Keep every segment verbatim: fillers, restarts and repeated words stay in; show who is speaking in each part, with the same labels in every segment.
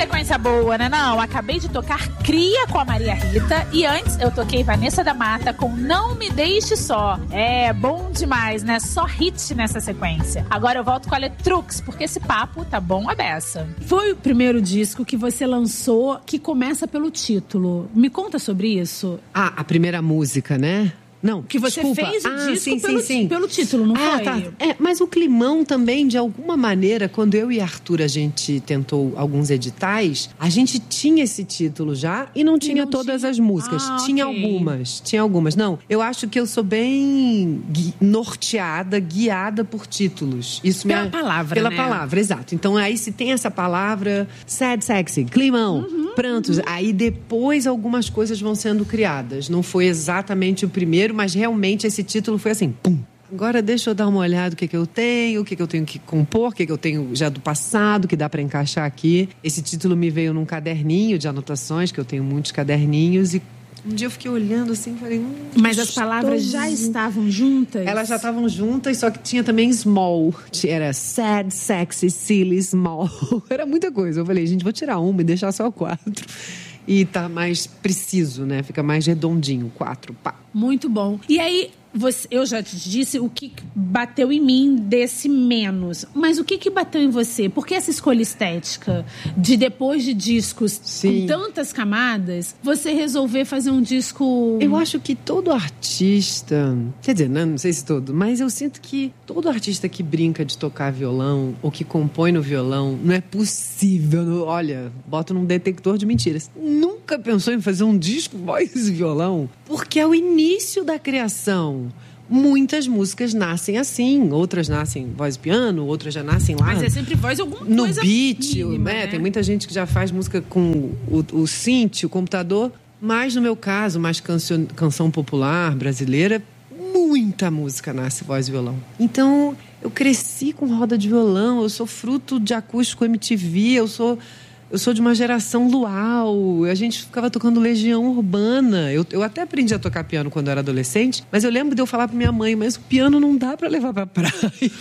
Speaker 1: sequência boa, né? Não, acabei de tocar Cria com a Maria Rita e antes eu toquei Vanessa da Mata com Não Me Deixe Só. É, bom demais, né? Só hit nessa sequência. Agora eu volto com a Letrux, porque esse papo tá bom a beça.
Speaker 2: Foi o primeiro disco que você lançou que começa pelo título. Me conta sobre isso.
Speaker 3: Ah, a primeira música, né? Não,
Speaker 2: que você
Speaker 3: desculpa.
Speaker 2: fez o
Speaker 3: ah,
Speaker 2: disco
Speaker 3: sim,
Speaker 2: pelo,
Speaker 3: sim, sim.
Speaker 2: pelo título, não
Speaker 3: ah,
Speaker 2: foi?
Speaker 3: Tá. É, mas o Climão também, de alguma maneira, quando eu e Arthur a gente tentou alguns editais, a gente tinha esse título já e não tinha e não todas tinha... as músicas.
Speaker 2: Ah,
Speaker 3: tinha
Speaker 2: okay.
Speaker 3: algumas, tinha algumas. Não, eu acho que eu sou bem gui- norteada, guiada por títulos. Isso
Speaker 2: pela
Speaker 3: me...
Speaker 2: palavra,
Speaker 3: Pela
Speaker 2: né?
Speaker 3: palavra, exato. Então aí se tem essa palavra, sad, sexy, Climão, uhum, prantos. Uhum. Aí depois algumas coisas vão sendo criadas. Não foi exatamente o primeiro, mas realmente esse título foi assim, pum. Agora deixa eu dar uma olhada no que, que eu tenho, o que, que eu tenho que compor, o que, que eu tenho já do passado, que dá para encaixar aqui. Esse título me veio num caderninho de anotações, que eu tenho muitos caderninhos, e um dia eu fiquei olhando assim e falei... Hum,
Speaker 2: mas as palavras já estavam juntas?
Speaker 3: Elas já estavam juntas, só que tinha também small. Era sad, sexy, silly, small. Era muita coisa. Eu falei, gente, vou tirar uma e deixar só quatro. E tá mais preciso, né? Fica mais redondinho, quatro, pá.
Speaker 2: Muito bom. E aí, você, eu já te disse o que bateu em mim desse menos. Mas o que, que bateu em você? Por que essa escolha estética? De depois de discos Sim. com tantas camadas, você resolver fazer um disco...
Speaker 3: Eu acho que todo artista... Quer dizer, não, não sei se todo, mas eu sinto que todo artista que brinca de tocar violão ou que compõe no violão, não é possível. No, olha, bota num detector de mentiras. Nunca pensou em fazer um disco voz e violão? Porque é o início da criação. Muitas músicas nascem assim, outras nascem voz e piano, outras já nascem lá.
Speaker 2: Mas é sempre voz alguma
Speaker 3: no
Speaker 2: coisa
Speaker 3: beat,
Speaker 2: mínima,
Speaker 3: né?
Speaker 2: né?
Speaker 3: Tem muita gente que já faz música com o, o synth, o computador. Mas no meu caso, mais canção, canção popular brasileira, muita música nasce voz e violão. Então, eu cresci com roda de violão, eu sou fruto de acústico M T V, eu sou... Eu sou de uma geração luau, a gente ficava tocando Legião Urbana. Eu, eu até aprendi a tocar piano quando eu era adolescente, mas eu lembro de eu falar pra minha mãe, mas o piano não dá pra levar pra praia.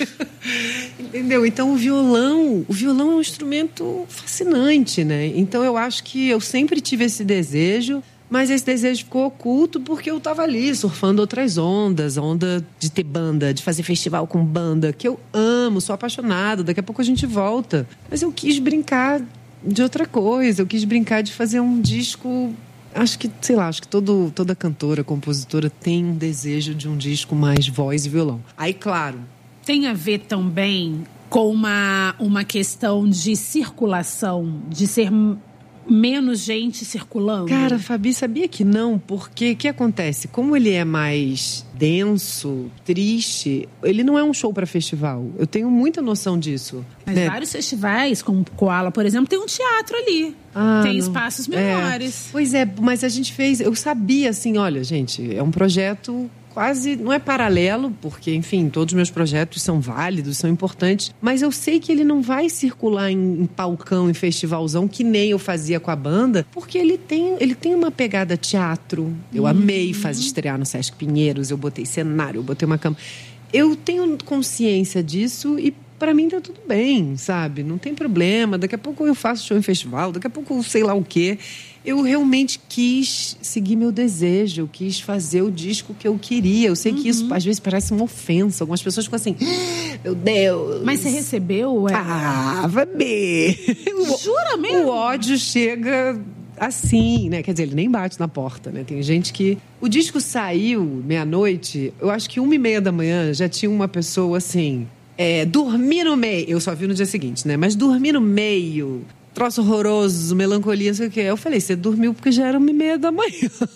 Speaker 3: Entendeu? Então o violão, o violão é um instrumento fascinante, né? Então eu acho que eu sempre tive esse desejo, mas esse desejo ficou oculto porque eu tava ali surfando outras ondas, a onda de ter banda, de fazer festival com banda, que eu amo, sou apaixonada, daqui a pouco a gente volta. Mas eu quis brincar de outra coisa, eu quis brincar de fazer um disco. Acho que, sei lá, acho que todo, toda cantora, compositora tem um desejo de um disco mais voz e violão. Aí, claro,
Speaker 2: tem a ver também com uma, uma questão de circulação, de ser menos gente circulando?
Speaker 3: Cara, Fabi, sabia que não? Porque o que acontece? Como ele é mais denso, triste, ele não é um show para festival. Eu tenho muita noção disso.
Speaker 2: Mas
Speaker 3: né?
Speaker 2: vários festivais, como Koala, por exemplo, tem um teatro ali.
Speaker 3: Ah,
Speaker 2: tem
Speaker 3: não.
Speaker 2: espaços menores.
Speaker 3: É. Pois é, mas a gente fez... Eu sabia, assim, olha, gente, é um projeto... Quase, não é paralelo, porque, enfim, todos os meus projetos são válidos, são importantes, mas eu sei que ele não vai circular em, em palcão, em festivalzão, que nem eu fazia com a banda, porque ele tem, ele tem uma pegada teatro. Eu uhum. amei fazer estrear no Sesc Pinheiros, eu botei cenário, eu botei uma cama. Eu tenho consciência disso e pra mim tá tudo bem, sabe? Não tem problema, daqui a pouco eu faço show em festival, daqui a pouco sei lá o quê. Eu realmente quis seguir meu desejo, eu quis fazer o disco que eu queria. Eu sei uhum. que isso às vezes parece uma ofensa. Algumas pessoas ficam assim, meu Deus.
Speaker 2: Mas você recebeu? É...
Speaker 3: Ah, Fabi.
Speaker 2: Jura mesmo?
Speaker 3: O ódio chega assim, né? Quer dizer, ele nem bate na porta, né? Tem gente que... O disco saiu meia-noite, eu acho que uma e meia da manhã já tinha uma pessoa assim... É, dormir no meio... Eu só vi no dia seguinte, né? Mas dormir no meio... Troço horroroso, melancolia, não sei o quê. Eu falei, você dormiu porque já era uma e meia da manhã.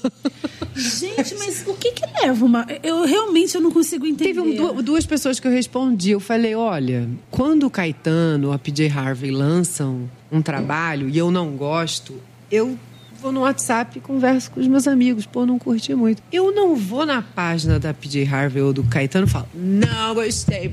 Speaker 2: Gente, mas o que que leva uma... Eu realmente eu não consigo entender.
Speaker 3: Teve um, duas pessoas que eu respondi. Eu falei, olha, quando o Caetano ou a P J Harvey lançam um trabalho e eu não gosto, eu vou no WhatsApp e converso com os meus amigos. Pô, não curti muito. Eu não vou na página da P J Harvey ou do Caetano e falo, não gostei.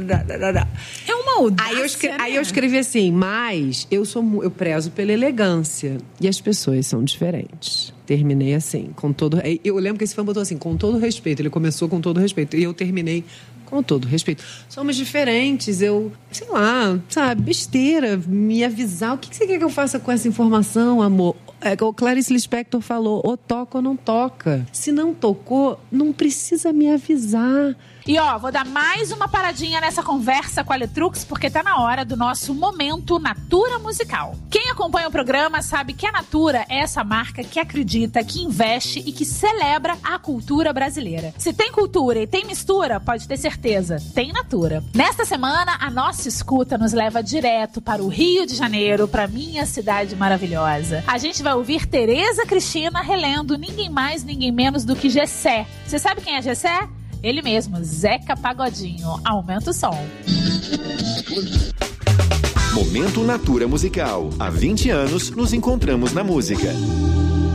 Speaker 2: É uma audácia,
Speaker 3: aí eu, escrevi,
Speaker 2: né?
Speaker 3: aí eu escrevi assim, mas eu, sou, eu prezo pela elegância. E as pessoas são diferentes. Terminei assim, com todo... Eu lembro que esse fã botou assim, com todo respeito. Ele começou com todo respeito. E eu terminei Com todo respeito. Somos diferentes, eu, sei lá, sabe, besteira, me avisar. O que você quer que eu faça com essa informação, amor? É, o Clarice Lispector falou, ou toca ou não toca. Se não tocou, não precisa me avisar.
Speaker 1: E ó, vou dar mais uma paradinha nessa conversa com a Letrux, porque tá na hora do nosso momento Natura Musical. Quem acompanha o programa sabe que a Natura é essa marca que acredita, que investe e que celebra a cultura brasileira. Se tem cultura e tem mistura, pode ter certeza, tem Natura. Nesta semana, a nossa escuta nos leva direto para o Rio de Janeiro, para minha cidade maravilhosa. A gente vai ouvir Tereza Cristina relendo ninguém mais, ninguém menos do que Gessé. Você sabe quem é Gessé? Ele mesmo, Zeca Pagodinho. Aumenta o som.
Speaker 4: Momento Natura Musical. Há vinte anos nos encontramos na música.